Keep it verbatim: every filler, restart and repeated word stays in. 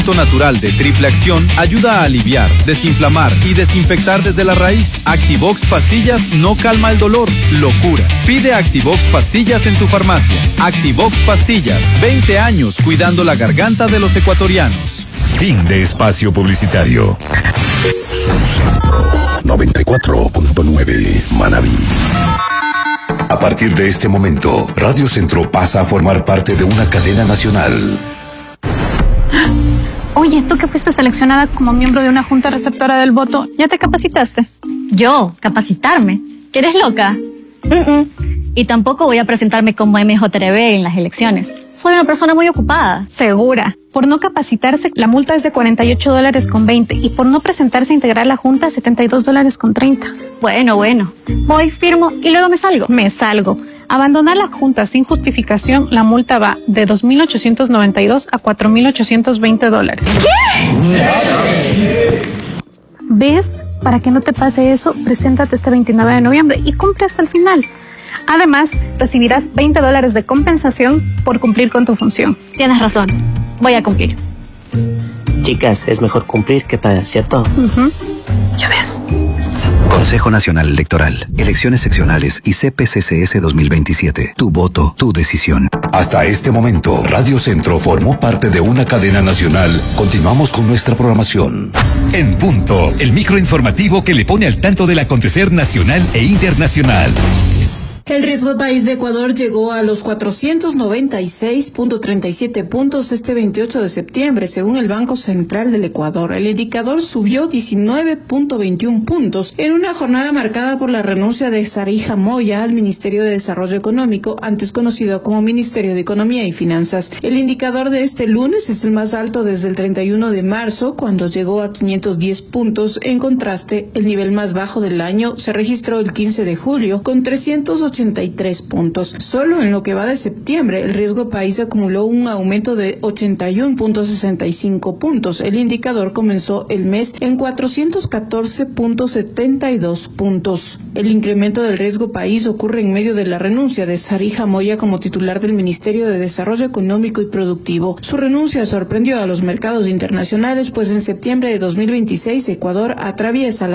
natural de triple acción ayuda a aliviar, desinflamar y desinfectar desde la raíz. Activox Pastillas no calma el dolor, lo cura. Pide Activox Pastillas en tu farmacia. Activox Pastillas, veinte años cuidando la garganta de los ecuatorianos. Fin de espacio publicitario. Centro noventa y cuatro punto nueve Manabí. A partir de este momento, Radio Centro pasa a formar parte de una cadena nacional. Oye, tú que fuiste seleccionada como miembro de una junta receptora del voto, ¿ya te capacitaste? ¿Yo? ¿Capacitarme? ¿Que eres loca? Uh-uh. Y tampoco voy a presentarme como M J R B en las elecciones. Soy una persona muy ocupada. Segura. Por no capacitarse, la multa es de cuarenta y ocho dólares con veinte y por no presentarse a integrar la junta, setenta y dos dólares con treinta. Bueno, bueno. Voy, firmo y luego me salgo. Me salgo. Abandonar la junta sin justificación, la multa va de dos mil ochocientos noventa y dos a cuatro mil ochocientos veinte dólares. ¿Qué? ¿Ves? Para que no te pase eso, preséntate este veintinueve de noviembre y cumple hasta el final. Además, recibirás veinte dólares de compensación por cumplir con tu función. Tienes razón. Voy a cumplir. Chicas, es mejor cumplir que pagar, ¿cierto? Uh-huh. Ya ves. Consejo Nacional Electoral, Elecciones Seccionales y C P C C S dos mil veintisiete. Tu voto, tu decisión. Hasta este momento, Radio Centro formó parte de una cadena nacional. Continuamos con nuestra programación. En punto, el microinformativo que le pone al tanto del acontecer nacional e internacional. El riesgo país de Ecuador llegó a los cuatrocientos noventa y seis punto treinta y siete puntos este veintiocho de septiembre, según el Banco Central del Ecuador. El indicador subió diecinueve punto veintiuno puntos en una jornada marcada por la renuncia de Sarija Moya al Ministerio de Desarrollo Económico, antes conocido como Ministerio de Economía y Finanzas. El indicador de este lunes es el más alto desde el treinta y uno de marzo, cuando llegó a quinientos diez puntos. En contraste, el nivel más bajo del año se registró el quince de julio, con trescientos ochenta y tres puntos. Solo en lo que va de septiembre, el riesgo país acumuló un aumento de ochenta y uno punto sesenta y cinco puntos. El indicador comenzó el mes en cuatrocientos catorce punto setenta y dos puntos. El incremento del riesgo país ocurre en medio de la renuncia de Sarija Moya como titular del Ministerio de Desarrollo Económico y Productivo. Su renuncia sorprendió a los mercados internacionales, pues en septiembre de dos mil veintiséis Ecuador atraviesa la